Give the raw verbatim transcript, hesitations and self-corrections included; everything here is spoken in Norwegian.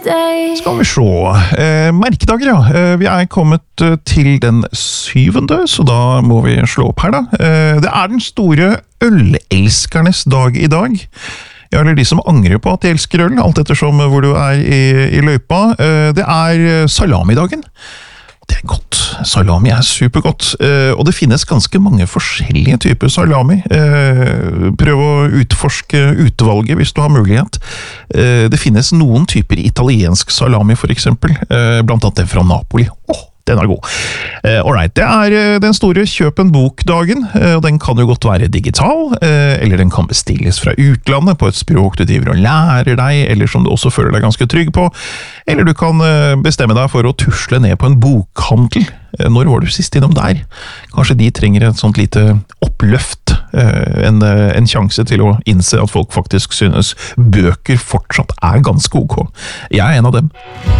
day. Skal vi se. Eh, merkedager, ja. Eh, vi er kommet eh, til den syvende, så da må vi slå opp her, da. Eh, det er den store ølelskernes dag i dag. Ja, eller de som angrer på at de elsker øl, alt ettersom hvor du er i, i løypa. Eh, det er salamidagen. Det er godt. Salami er supergodt, eh, og det finnes ganske mange forskjellige typer salami. Eh, prøv å utforske utvalget hvis du har mulighet. Eh, det finnes noen typer italiensk salami for eksempel, eh, blant annet den fra Napoli. Åh, den er god. Eh, alright, det er eh, den store kjøp en bok-dagen, eh, og den kan jo godt være digital, eh, eller den kan bestilles fra utlandet på et språk du driver og lærer deg, eller som du også føler deg ganske trygg på, eller du kan eh, bestemme deg for å tusle ned på en bokhandel. Eh, når var du sist innom der? Kanskje de trenger et sånt lite oppløft, eh, en, eh, en sjanse til å innse at folk faktisk synes bøker fortsatt er ganske ok. Jeg er en av dem.